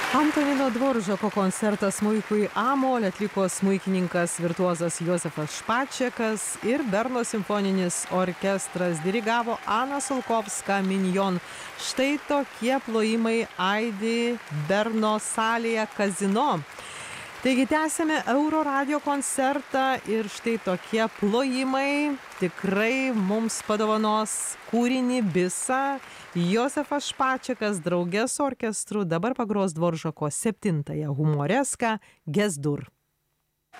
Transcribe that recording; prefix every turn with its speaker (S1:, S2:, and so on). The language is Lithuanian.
S1: Antonino Dvoržako koncertą smuikui A-mol atliko smuikininkas virtuozas Josefas Špačekas ir Berno simfoninis orkestras dirigavo Ana Solkovska-Minjon. Štai tokie plojimai aidi Berno salėje Kazino. Taigi tęsėme Euro radio koncertą ir štai tokie plojimai tikrai mums padovanos kūrinį Bisa. Josefas Špačekas drauge su orkestru dabar pagros Dvoržako 7-ąją humoreską Gesdur.